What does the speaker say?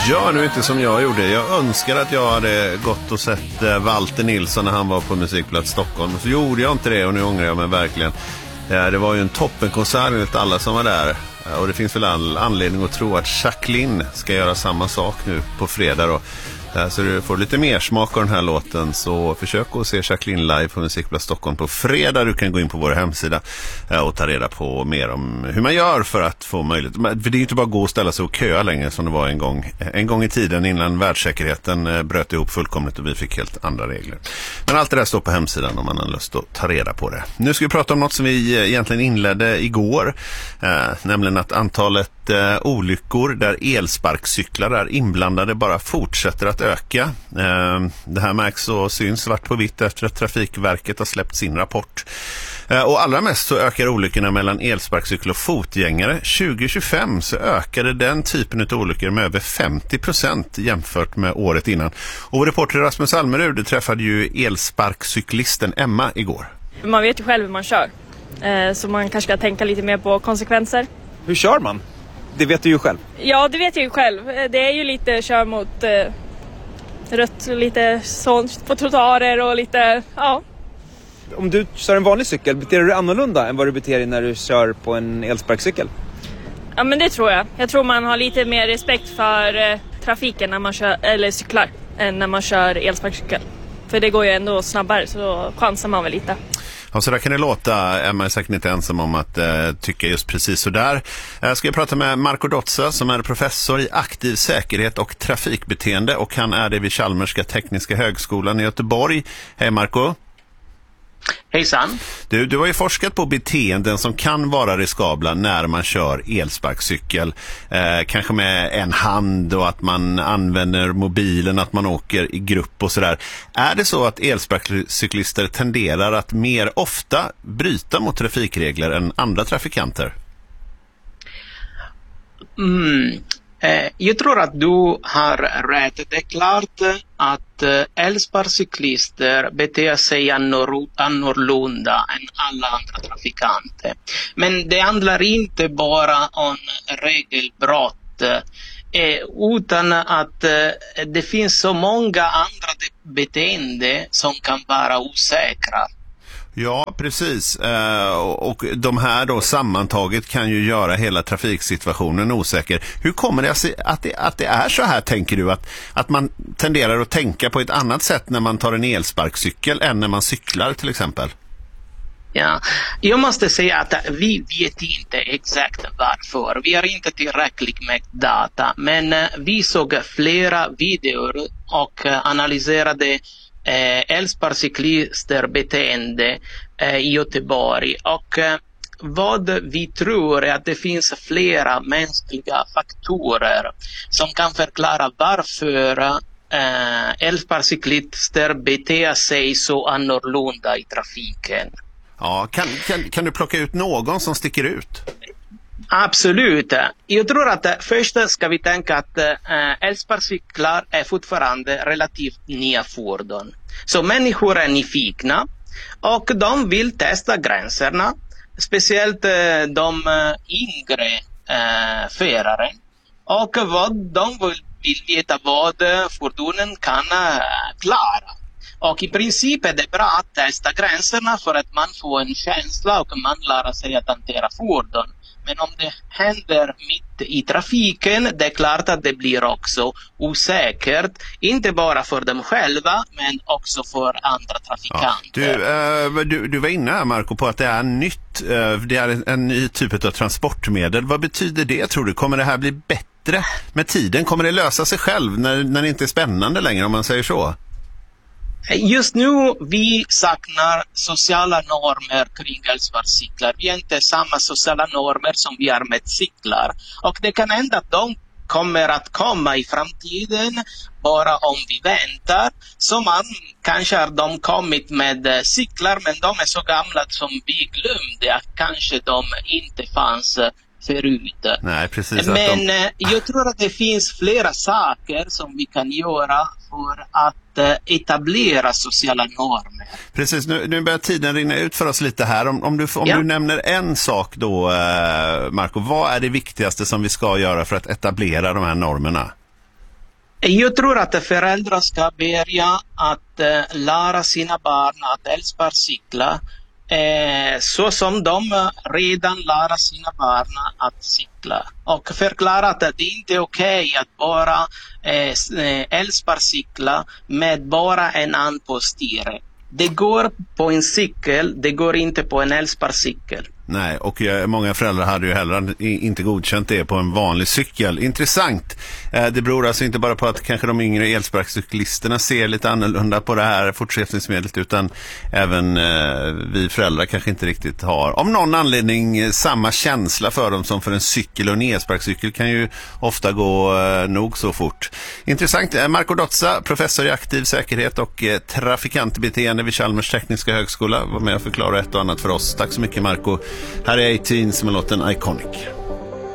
Gör nu inte som jag gjorde. Jag önskar att jag hade gått och sett Walter Nilsson när han var på Musikplats Stockholm. Så gjorde jag inte det och nu ångrar jag mig verkligen. Det var ju en toppenkonsert enligt alla som var där. Och det finns väl all anledning att tro att Jacqueline ska göra samma sak nu på fredag då. Så du får lite mer smak av den här låten, så försök att se Jacqueline live på Musikplats Stockholm på fredag. Du kan gå in på vår hemsida och ta reda på mer om hur man gör för att få möjlighet. För det är ju inte bara att gå och ställa sig och köa längre som det var en gång i tiden innan världssäkerheten bröt ihop fullkomligt och vi fick helt andra regler. Men allt det där står på hemsidan om man har lust att ta reda på det. Nu ska vi prata om något som vi egentligen inledde igår, nämligen att antalet olyckor där elsparkcyklar är inblandade bara fortsätter att öka. Det här märks och syns svart på vitt efter att Trafikverket har släppt sin rapport. Och allra mest så ökar olyckorna mellan elsparkcykel och fotgängare. 2025 så ökade den typen av olyckor med över 50% jämfört med året innan. Och reporter Rasmus Almerud träffade ju elsparkcyklisten Emma igår. Man vet ju själv hur man kör. Så man kanske ska tänka lite mer på konsekvenser. Hur kör man? Det vet du ju själv. Ja, det vet jag ju själv. Det är ju lite kör mot rött, lite sånt på trottoarer och lite, ja. Om du kör en vanlig cykel, beter du dig annorlunda än vad du beter dig när du kör på en elsparkcykel? Ja, men det tror jag. Jag tror man har lite mer respekt för trafiken när man kör, eller cyklar, än när man kör elsparkcykel. För det går ju ändå snabbare, så då chansar man väl lite. Ja, så där kan det låta. Emma är säkert inte ensam om att tycka just precis så där. Jag ska prata med Marco Dozza som är professor i aktiv säkerhet och trafikbeteende, och han är det vid Chalmerska tekniska högskolan i Göteborg. Hej Marco. Hejsan. Du har ju forskat på beteenden som kan vara riskabla när man kör elsparkcykel. Kanske med en hand och att man använder mobilen, att man åker i grupp och sådär. Är det så att elsparkcyklister tenderar att mer ofta bryta mot trafikregler än andra trafikanter? Jag tror att du har rätt. Det är klart att elsparkcyklister beter sig annorlunda än alla andra trafikanter. Men det handlar inte bara om regelbrott, utan att det finns så många andra beteenden som kan vara osäkra. Ja, precis. Och de här då sammantaget kan ju göra hela trafiksituationen osäker. Hur kommer det sig att det är så här, tänker du? Att man tenderar att tänka på ett annat sätt när man tar en elsparkcykel än när man cyklar till exempel? Ja, jag måste säga att vi vet inte exakt varför. Vi har inte tillräckligt med data. Men vi såg flera videor och analyserade elsparkcyklister beteende i Göteborg, och vad vi tror är att det finns flera mänskliga faktorer som kan förklara varför elsparkcyklister beter sig så annorlunda i trafiken. Ja, kan du plocka ut någon som sticker ut? Absolut. Jag tror att först ska vi tänka att elsparkcyklar är fortfarande relativt nya fordon. Så människor är nyfikna och de vill testa gränserna. Speciellt de yngre förare. Och de vill veta vad fordonen kan klara. Och i princip är det bra att testa gränserna för att man får en känsla och man lär sig att hantera fordon. Men om det händer mitt i trafiken, det är klart att det blir också osäkert. Inte bara för dem själva, men också för andra trafikanter. Ja. Du var inne här, Marco, på att det är nytt. Det är en ny typ av transportmedel. Vad betyder det, tror du? Kommer det här bli bättre med tiden? Kommer det lösa sig själv när det inte är spännande längre, om man säger så? Just nu vi saknar sociala normer kring elsparkcyklar. Vi har inte samma sociala normer som vi har med cyklar. Och det kan hända att de kommer att komma i framtiden bara om vi väntar. Så man kanske har de kommit med cyklar, men de är så gamla som vi glömde att kanske de inte fanns förut. Nej, precis. Men jag tror att det finns flera saker som vi kan göra för att etablera sociala normer. Precis, nu börjar tiden rinna ut för oss lite här. Om du nämner en sak då, Marco, vad är det viktigaste som vi ska göra för att etablera de här normerna? Jag tror att föräldrar ska börja att lära sina barn att elsparkcykla så som de redan lär sina barn att cykla. Och förklara att det inte är okej att bara elsparkcykla med bara en hand på styret. Det går på en cykel, det går inte på en elsparkcykel. Nej, och många föräldrar hade ju heller inte godkänt det på en vanlig cykel. Intressant. Det beror alltså inte bara på att kanske de yngre elsparkcyklisterna ser lite annorlunda på det här fortsättningsmedlet, utan även vi föräldrar kanske inte riktigt har, om någon anledning, samma känsla för dem som för en cykel, och en elsparkcykel kan ju ofta gå nog så fort. Intressant. Marco Dozza, professor i aktiv säkerhet och trafikantbeteende vid Chalmers tekniska högskola, var med och förklara ett och annat för oss. Tack så mycket, Marco. Här är A-Teens med låten Iconic.